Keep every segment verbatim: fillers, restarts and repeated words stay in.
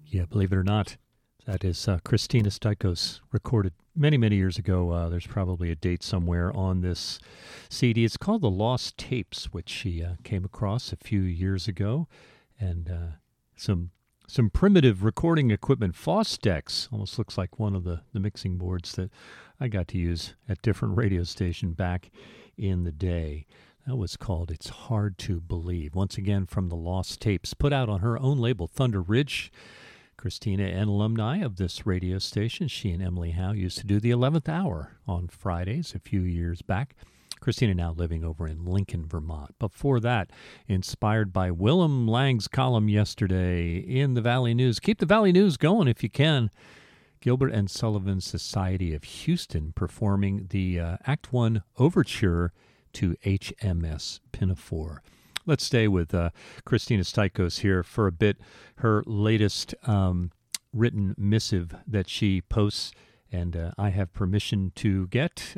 Yeah, believe it or not, that is uh, Christina Stikos, recorded many, many years ago. Uh, there's probably a date somewhere on this C D. It's called The Lost Tapes, which she uh, came across a few years ago. And uh, some some primitive recording equipment, Fostex, almost looks like one of the, the mixing boards that I got to use at different radio stations back in the day. That was called It's Hard to Believe. Once again, from The Lost Tapes, put out on her own label, Thunder Ridge. Christina, an alumni of this radio station, she and Emily Howe used to do the eleventh hour on Fridays a few years back. Christina now living over in Lincoln, Vermont. Before that, inspired by Willem Lang's column yesterday in the Valley News. Keep the Valley News going if you can. Gilbert and Sullivan Society of Houston performing the uh, Act One Overture to H M S Pinafore. Let's stay with uh, Christina Stikos here for a bit. Her latest um, written missive that she posts, and uh, I have permission to get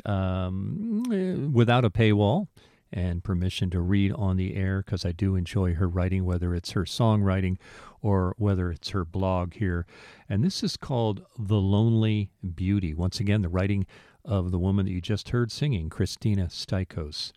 um, without a paywall and permission to read on the air because I do enjoy her writing, whether it's her songwriting or whether it's her blog here. And this is called The Lonely Beauty. Once again, the writing of the woman that you just heard singing, Christina Stikos.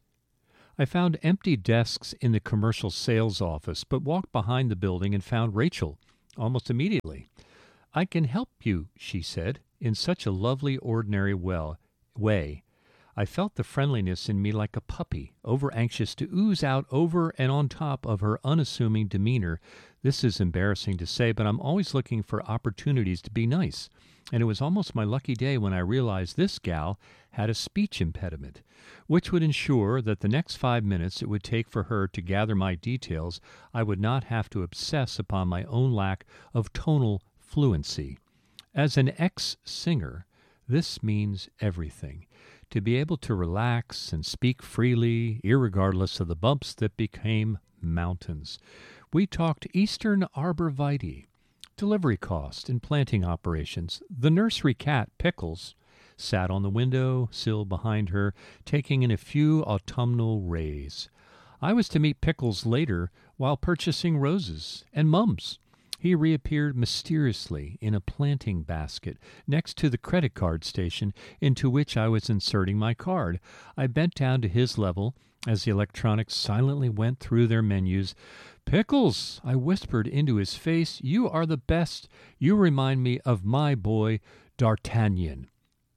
I found empty desks in the commercial sales office, but walked behind the building and found Rachel almost immediately. "I can help you," she said, in such a lovely, ordinary well, way. I felt the friendliness in me like a puppy, over-anxious to ooze out over and on top of her unassuming demeanor. This is embarrassing to say, but I'm always looking for opportunities to be nice. And it was almost my lucky day when I realized this gal had a speech impediment, which would ensure that the next five minutes it would take for her to gather my details, I would not have to obsess upon my own lack of tonal fluency. As an ex-singer, this means everything. To be able to relax and speak freely, irregardless of the bumps that became mountains. We talked Eastern arborvitae, delivery cost and planting operations. The nursery cat, Pickles, sat on the window sill behind her, taking in a few autumnal rays. I was to meet Pickles later while purchasing roses and mums. He reappeared mysteriously in a planting basket next to the credit card station into which I was inserting my card. I bent down to his level as the electronics silently went through their menus. "Pickles," I whispered into his face, "you are the best. You remind me of my boy, D'Artagnan."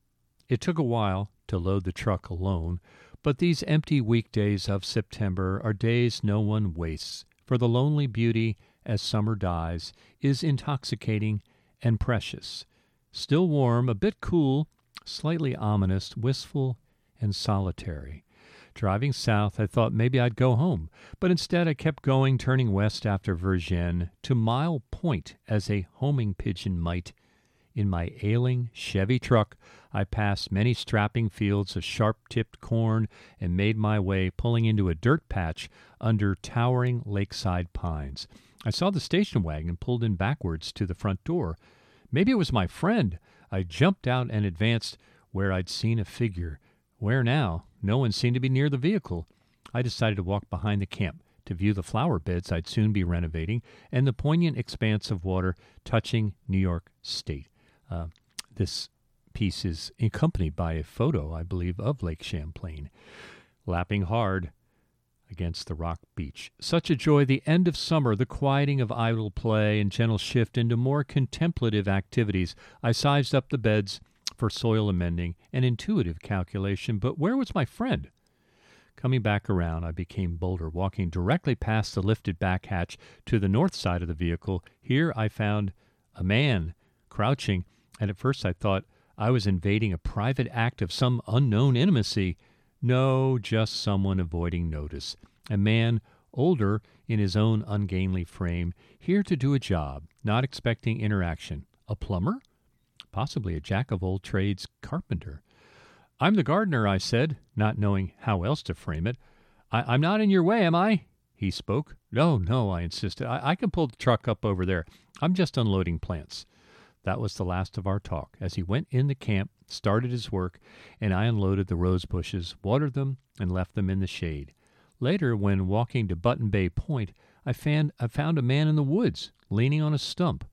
It took a while to load the truck alone, but these empty weekdays of September are days no one wastes, for the lonely beauty, as summer dies, is intoxicating and precious. Still warm, a bit cool, slightly ominous, wistful, and solitary. Driving south, I thought maybe I'd go home, but instead I kept going, turning west after Vergennes to Mile Point, as a homing pigeon might. In my ailing Chevy truck, I passed many strapping fields of sharp-tipped corn and made my way, pulling into a dirt patch under towering lakeside pines. I saw the station wagon pulled in backwards to the front door. Maybe it was my friend. I jumped out and advanced where I'd seen a figure. Where now? No one seemed to be near the vehicle. I decided to walk behind the camp to view the flower beds I'd soon be renovating and the poignant expanse of water touching New York State. Uh, this piece is accompanied by a photo, I believe, of Lake Champlain, lapping hard against the rock beach. Such a joy, the end of summer, the quieting of idle play and gentle shift into more contemplative activities. I sized up the beds for soil amending and intuitive calculation, but where was my friend? Coming back around, I became bolder, walking directly past the lifted back hatch to the north side of the vehicle. Here I found a man crouching, and at first I thought I was invading a private act of some unknown intimacy. No, just someone avoiding notice. A man older in his own ungainly frame, here to do a job, not expecting interaction. A plumber? Possibly a jack-of-all-trades carpenter. "I'm the gardener," I said, not knowing how else to frame it. I- I'm not in your way, am I?" He spoke. "No, no," I insisted. I-, I can pull the truck up over there. I'm just unloading plants." That was the last of our talk, as he went in the camp, started his work, and I unloaded the rose bushes, watered them, and left them in the shade. Later, when walking to Button Bay Point, I found, I found a man in the woods, leaning on a stump.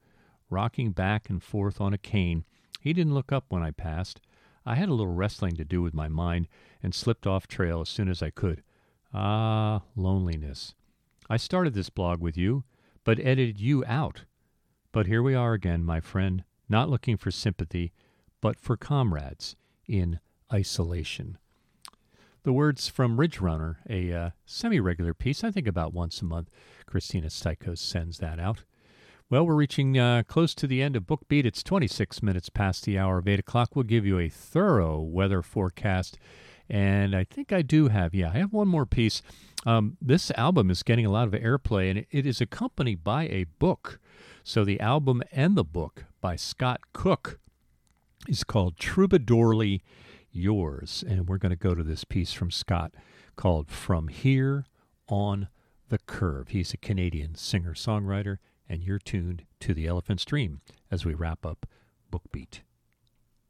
rocking back and forth on a cane. He didn't look up when I passed. I had a little wrestling to do with my mind and slipped off trail as soon as I could. Ah, loneliness. I started this blog with you, but edited you out. But here we are again, my friend, not looking for sympathy, but for comrades in isolation. The words from Ridge Runner, a uh, semi-regular piece, I think about once a month. Christina Stikos sends that out. Well, we're reaching uh, close to the end of Book Beat. It's twenty-six minutes past the hour of eight o'clock. We'll give you a thorough weather forecast. And I think I do have, yeah, I have one more piece. Um, this album is getting a lot of airplay, and it is accompanied by a book. So the album and the book by Scott Cook is called Troubadourly Yours. And we're going to go to this piece from Scott called From Here on the Curve. He's a Canadian singer-songwriter, and you're tuned to The Elephant's Dream as we wrap up Book Beat.